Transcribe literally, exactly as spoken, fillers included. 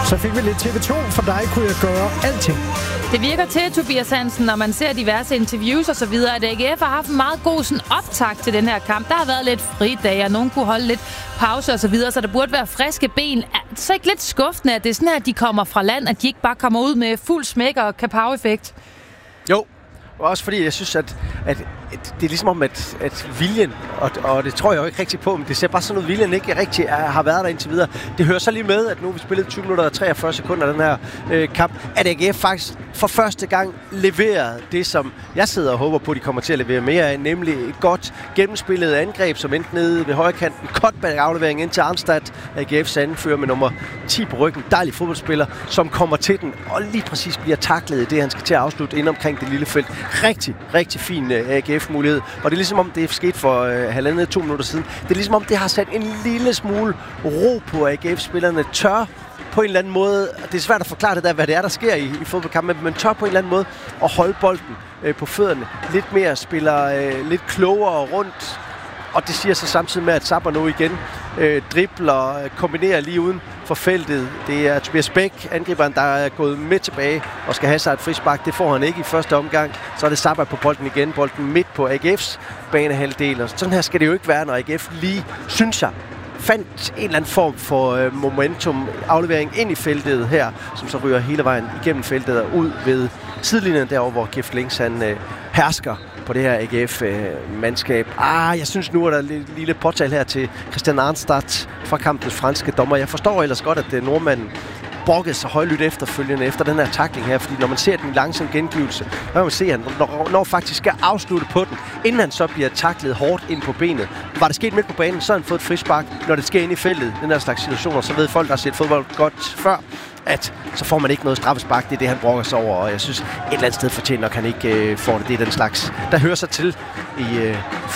Så fik vi lidt T V to. For dig kunne jeg gøre alting. Det virker til, Tobias Hansen, når man ser diverse interviews og så videre, at A G F har haft en meget god sådan, optakt til den her kamp. Der har været lidt fridage, og nogen kunne holde lidt pause og så videre, så der burde være friske ben. Er det så ikke lidt skuffende, at det er sådan her, at de kommer fra land, at de ikke bare kommer ud med fuld smæk og kapow-effekt? Jo, også fordi jeg synes, at, at det er ligesom om, at, at viljen, og, og det tror jeg jo ikke rigtig på, men det ser bare sådan ud, viljen ikke rigtig er, har været der indtil videre. Det hører så lige med, at nu vi spillet tyve minutter og treogfyrre sekunder af den her øh, kamp, at A G F faktisk for første gang leverede det, som jeg sidder og håber på, at de kommer til at levere mere af, nemlig et godt gennemspillet angreb, som endte nede ved højrekanten. Cutback-aflevering ind til Arnstad. A G F's anfører med nummer ti på ryggen. Dejlig fodboldspiller, som kommer til den og lige præcis bliver taklet i det, han skal til at afslutte ind omkring det lille felt. Rigtig, rigtig fin uh, A G F-mulighed. Og det er ligesom om, det er sket for uh, halvandet, to minutter siden. Det er ligesom om, det har sat en lille smule ro på A G F-spillerne. Tør på en eller anden måde, det er svært at forklare det der, hvad det er, der sker i, i fodboldkampen, men tør på en eller anden måde at holde bolden øh, på fødderne. Lidt mere, spiller øh, lidt klogere rundt, og det siger så samtidig med, at Zappa nu igen øh, dribler, øh, kombinerer lige uden for feltet. Det er Tobias Bæk, angriberen, der er gået midt tilbage og skal have sig et frispark. Det får han ikke i første omgang. Så er det Zappa på bolden igen, bolden midt på A G F's banehalvdel. Og sådan her skal det jo ikke være, når A G F lige, synes jeg, fandt en eller anden form for øh, momentum, aflevering ind i feltet her, som så ryger hele vejen igennem feltet og ud ved sidelinjen derovre, hvor Gift Links han øh, hersker på det her A G F-mandskab. Øh, ah, jeg synes nu, at der er et lille påtal her til Christian Arnstad fra kampens franske dommer. Jeg forstår ellers godt, at det er nordmanden brokkede sig højlydt efterfølgende efter den her tackling her, fordi når man ser den langsomme gengivelse, så kan man se, at han når, når faktisk skal afslutte på den, inden han så bliver tacklet hårdt ind på benet. Var det sket midt på banen, så har han fået et frispark. Når det sker ind i feltet, den her slags situationer, så ved folk, der har set fodbold godt før, at så får man ikke noget straffespark. Det er det, han brokker sig over, og jeg synes, et eller andet sted fortjener, kan han ikke øh, få det. Det er den slags, der hører sig til i øh,